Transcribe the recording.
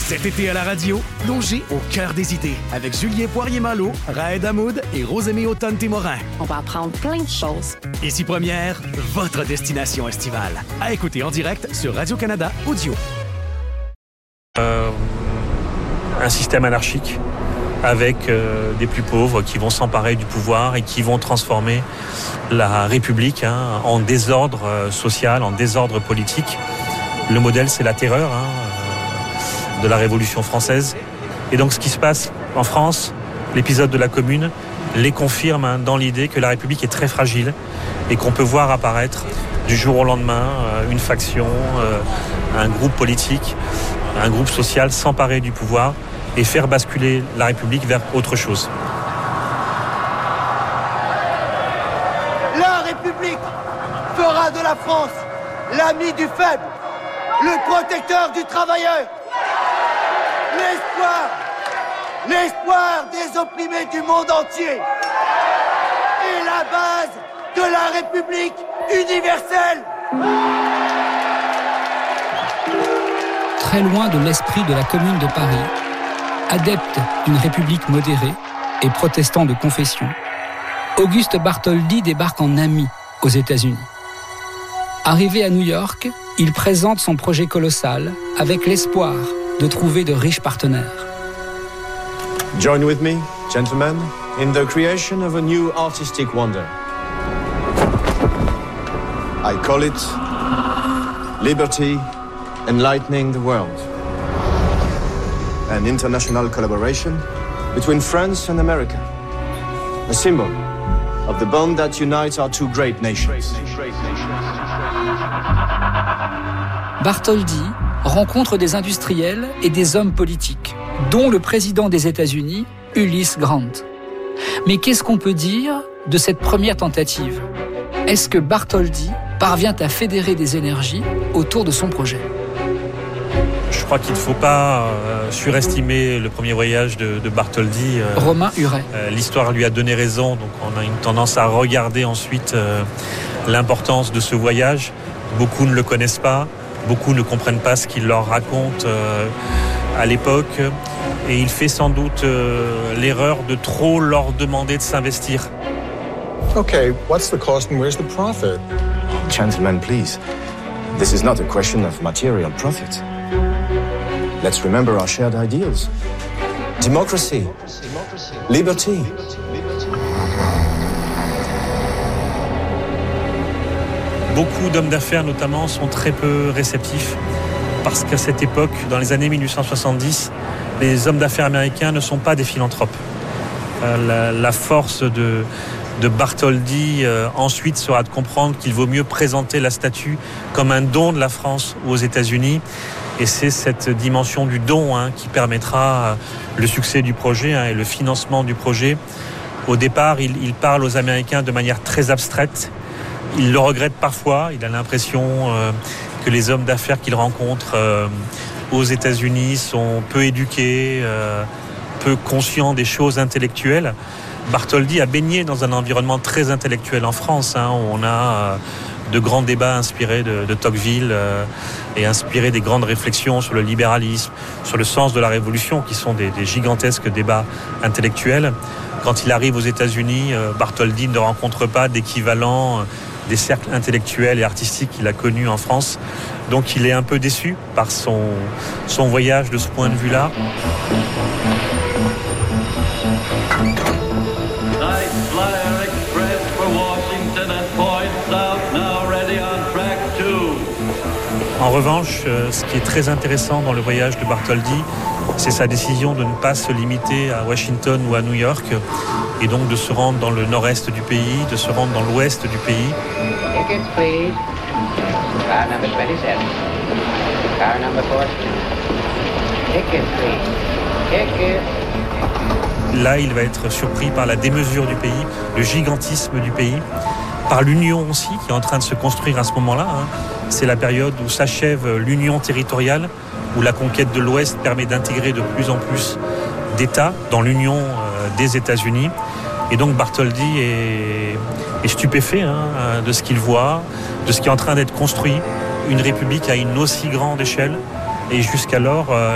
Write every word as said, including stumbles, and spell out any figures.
Cet été à la radio, plongez au cœur des idées avec Julien Poirier-Malo, Raed Hamoud et Rosemée Automne-Témorin. On va apprendre plein de choses. Ici Première, votre destination estivale. À écouter en direct sur Radio-Canada Audio. Euh, un système anarchique avec euh, des plus pauvres qui vont s'emparer du pouvoir et qui vont transformer la République hein, en désordre euh, social, en désordre politique. Le modèle, c'est la terreur hein, euh, de la Révolution française. Et donc ce qui se passe en France, l'épisode de la Commune, les confirme hein, dans l'idée que la République est très fragile et qu'on peut voir apparaître du jour au lendemain euh, une faction, euh, un groupe politique, un groupe social s'emparer du pouvoir et faire basculer la République vers autre chose. La République fera de la France l'ami du faible, le protecteur du travailleur, l'espoir, l'espoir des opprimés du monde entier et la base de la République universelle. Très loin de l'esprit de la Commune de Paris, adepte d'une république modérée et protestant de confession, Auguste Bartholdi débarque en ami aux États-Unis. Arrivé à New York, il présente son projet colossal avec l'espoir de trouver de riches partenaires. Join with me, gentlemen, in the creation of a new artistic wonder. I call it Liberty Enlightening the World. An international collaboration between France and America. A symbol of the bond that unites our two great nations. Bartholdi rencontre des industriels et des hommes politiques, dont le président des États-Unis, Ulysse Grant. Mais qu'est-ce qu'on peut dire de cette première tentative ? Est-ce que Bartholdi parvient à fédérer des énergies autour de son projet ? Je crois qu'il ne faut pas euh, surestimer le premier voyage de, de Bartholdi. Euh, Romain Huret. Euh, l'histoire lui a donné raison, donc on a une tendance à regarder ensuite euh, l'importance de ce voyage. Beaucoup ne le connaissent pas, beaucoup ne comprennent pas ce qu'il leur raconte euh, à l'époque, et il fait sans doute euh, l'erreur de trop leur demander de s'investir. Okay, what's the cost and where's the profit? Gentlemen, please. This is not a question of material profit. Let's remember our shared ideals. Democracy. Liberty. Beaucoup d'hommes d'affaires, notamment, sont très peu réceptifs parce qu'à cette époque, dans les années dix-huit cent soixante-dix, les hommes d'affaires américains ne sont pas des philanthropes. La, la force de, de Bartholdi, euh, ensuite, sera de comprendre qu'il vaut mieux présenter la statue comme un don de la France aux États-Unis. Et c'est cette dimension du don hein, qui permettra le succès du projet hein, et le financement du projet. Au départ, il, il parle aux Américains de manière très abstraite. Il le regrette parfois. Il a l'impression euh, que les hommes d'affaires qu'il rencontre euh, aux États-Unis sont peu éduqués, euh, peu conscients des choses intellectuelles. Bartholdi a baigné dans un environnement très intellectuel en France, hein, où on a euh, de grands débats inspirés de, de Tocqueville euh, et inspirés des grandes réflexions sur le libéralisme, sur le sens de la Révolution, qui sont des, des gigantesques débats intellectuels. Quand il arrive aux États-Unis, euh, Bartholdi ne rencontre pas d'équivalent euh, des cercles intellectuels et artistiques qu'il a connus en France. Donc il est un peu déçu par son, son voyage de ce point de vue-là. En revanche, ce qui est très intéressant dans le voyage de Bartholdi, c'est sa décision de ne pas se limiter à Washington ou à New York, et donc de se rendre dans le nord-est du pays, de se rendre dans l'ouest du pays. Tickets, please. Car number twenty-seven. Car number forty-two. Tickets, please. Tickets. Là, il va être surpris par la démesure du pays, le gigantisme du pays, par l'union aussi qui est en train de se construire à ce moment-là. Hein. C'est la période où s'achève l'union territoriale, où la conquête de l'Ouest permet d'intégrer de plus en plus d'États dans l'union euh, des États-Unis. Et donc Bartholdi est, est stupéfait hein, de ce qu'il voit, de ce qui est en train d'être construit. Une république à une aussi grande échelle. Et jusqu'alors, euh,